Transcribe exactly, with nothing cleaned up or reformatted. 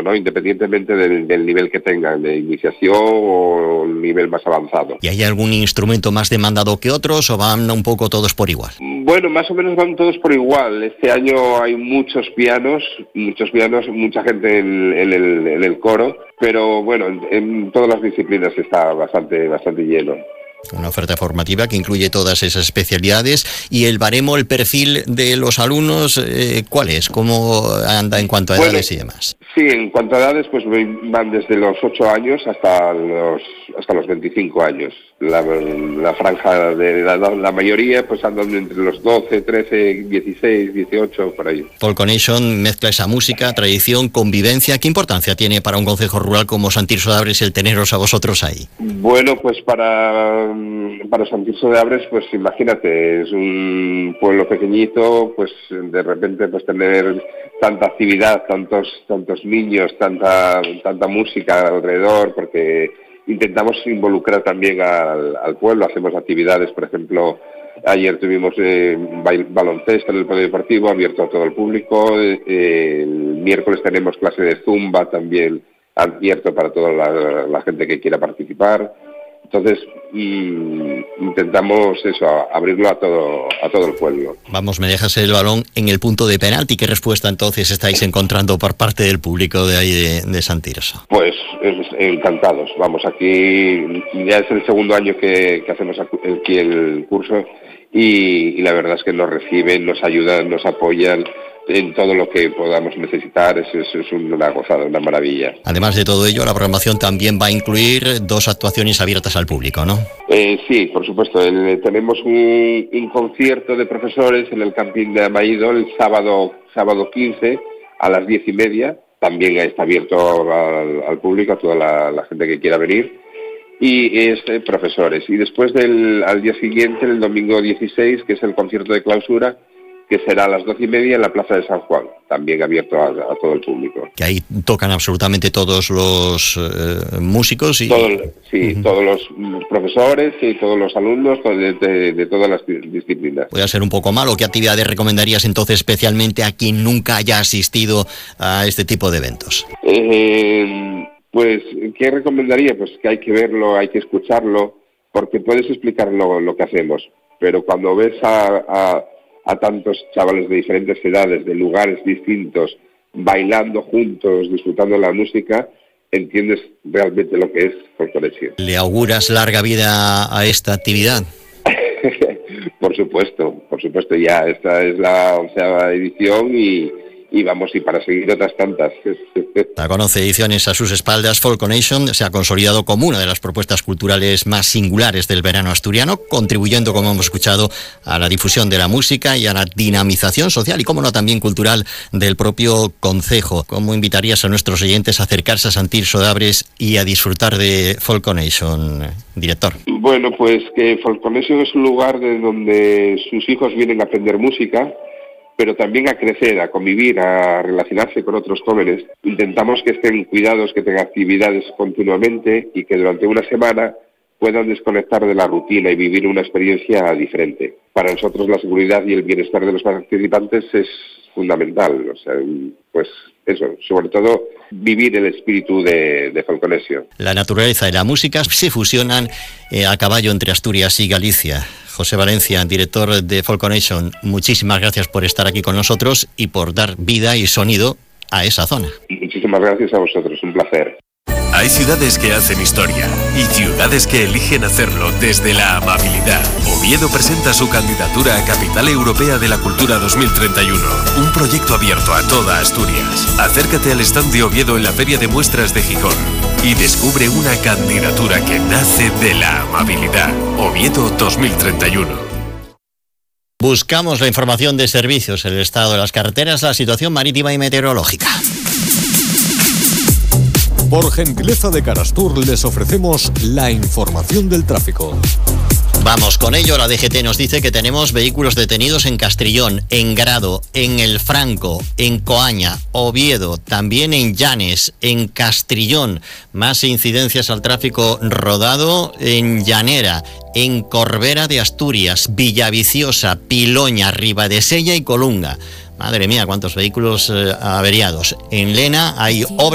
¿no? Independientemente del, del nivel que tengan, de iniciación o nivel más avanzado. ¿Y hay algún instrumento más demandado que otros o van un poco todos por igual? Bueno, más o menos van todos por igual. Este año hay muchos pianos, muchos pianos, mucha gente en, en, el, en el coro, pero bueno, en, en todas las disciplinas está bastante, bastante lleno. Una oferta formativa que incluye todas esas especialidades. ¿Y el baremo, el perfil de los alumnos, eh, cuál es? ¿Cómo anda en cuanto a edades bueno, y demás? Sí, en cuanto a edades, pues van desde los ocho años hasta los hasta los veinticinco años. La, la franja de edad, la mayoría pues andan entre los doce, trece, dieciséis, dieciocho, por ahí. Folconation mezcla esa música, tradición, convivencia. ¿Qué importancia tiene para un concejo rural como Sant Tirso de Abres el teneros a vosotros ahí? Bueno, pues para, para Sant Tirso de Abres, pues imagínate, es un pueblo pequeñito, pues de repente pues tener tanta actividad, tantos tantos niños, tanta tanta música alrededor, porque intentamos involucrar también al, al pueblo, hacemos actividades, por ejemplo, ayer tuvimos eh, baloncesto en el polideportivo, abierto a todo el público, eh, el miércoles tenemos clase de zumba también abierto para toda la, la gente que quiera participar. Entonces mmm, intentamos eso, abrirlo a todo a todo el pueblo. Vamos, me dejas el balón en el punto de penalti. ¿Qué respuesta entonces estáis encontrando por parte del público de ahí de, de Sant Tirso? Pues es, encantados. Vamos, aquí ya es el segundo año que, que hacemos aquí el curso y, y la verdad es que nos reciben, nos ayudan, nos apoyan en todo lo que podamos necesitar. Es, es, es una gozada, una maravilla. Además de todo ello, la programación también va a incluir dos actuaciones abiertas al público, ¿no? Eh, sí, por supuesto. El, tenemos un, un concierto de profesores en el camping de Amaido el sábado sábado quince a las diez y media. También está abierto al, al público, a toda la, la gente que quiera venir. Y es eh, profesores. Y después del al día siguiente, el domingo dieciséis, que es el concierto de clausura, que será a las doce y media en la Plaza de San Juan, también abierto a, a todo el público. Que ahí tocan absolutamente todos los eh, músicos y... Todo, sí, uh-huh. Todos los profesores y todos los alumnos de, de, de todas las disciplinas. Puede ser un poco malo. ¿Qué actividades recomendarías entonces especialmente a quien nunca haya asistido a este tipo de eventos? Eh, pues, ¿qué recomendaría? Pues que hay que verlo, hay que escucharlo, porque puedes explicar lo, lo que hacemos, pero cuando ves a... a a tantos chavales de diferentes edades, de lugares distintos, bailando juntos, disfrutando de la música, entiendes realmente lo que es Folconation. ¿Le auguras larga vida a esta actividad? Por supuesto, por supuesto, ya esta es la onceava edición y, y vamos, y para seguir otras tantas. La conoce ediciones a sus espaldas, Folconation se ha consolidado como una de las propuestas culturales más singulares del verano asturiano, contribuyendo, como hemos escuchado, a la difusión de la música y a la dinamización social y, como no, también cultural del propio concejo. ¿Cómo invitarías a nuestros oyentes a acercarse a Sant Tirso de Abres y a disfrutar de Folconation, director? Bueno, pues que Folconation es un lugar de donde sus hijos vienen a aprender música, pero también a crecer, a convivir, a relacionarse con otros jóvenes. Intentamos que estén cuidados, que tengan actividades continuamente y que durante una semana puedan desconectar de la rutina y vivir una experiencia diferente. Para nosotros la seguridad y el bienestar de los participantes es fundamental. O sea, pues eso, sobre todo vivir el espíritu de, de Folconation. La naturaleza y la música se fusionan eh, a caballo entre Asturias y Galicia. José Valencia, director de Folconation, muchísimas gracias por estar aquí con nosotros y por dar vida y sonido a esa zona. Muchísimas gracias a vosotros, un placer. Hay ciudades que hacen historia y ciudades que eligen hacerlo desde la amabilidad. Oviedo presenta su candidatura a Capital Europea de la Cultura dos mil treinta y uno, un proyecto abierto a toda Asturias. Acércate al stand de Oviedo en la Feria de Muestras de Gijón y descubre una candidatura que nace de la amabilidad. Oviedo dos mil treinta y uno. Buscamos la información de servicios, el estado de las carreteras, la situación marítima y meteorológica. Por gentileza de Carastur les ofrecemos la información del tráfico. Vamos con ello. La D G T nos dice que tenemos vehículos detenidos en Castrillón, en Grado, en El Franco, en Coaña, Oviedo, también en Llanes, en Castrillón. Más incidencias al tráfico rodado en Llanera, en Corbera de Asturias, Villaviciosa, Piloña, Ribadesella y Colunga. Madre mía, cuántos vehículos eh, averiados. En Lena hay obras